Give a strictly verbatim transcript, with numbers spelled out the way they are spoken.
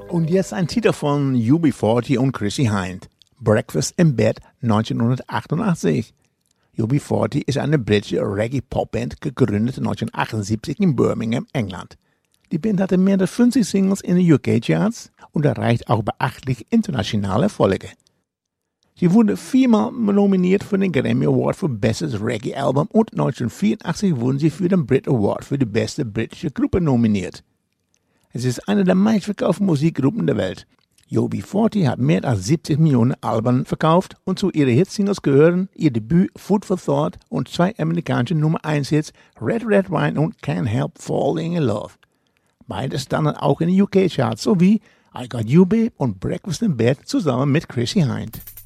Und jetzt ein Titel von U B vierzig und Chrissy Hynde, Breakfast in Bed neunzehnhundertachtundachtzig. U B vierzig ist eine britische Reggae-Popband, gegründet neunzehnhundertachtundsiebzig in Birmingham, England. Die Band hatte mehr als fünfzig Singles in den U K-Charts und erreicht auch beachtliche internationale Erfolge. Sie wurde viermal nominiert für den Grammy Award für Bestes Reggae-Album und neunzehnhundertvierundachtzig wurden sie für den Brit Award für die beste britische Gruppe nominiert. Es ist eine der meistverkauften Musikgruppen der Welt. U B vierzig hat mehr als siebzig Millionen Alben verkauft und zu ihren Hitsingles gehören ihr Debüt Food for Thought und zwei amerikanische Nummer eins Hits Red Red Wine und Can't Help Falling in Love. Beide standen auch in den U K-Charts sowie I Got You Babe und Breakfast in Bed zusammen mit Chrissy Hynde.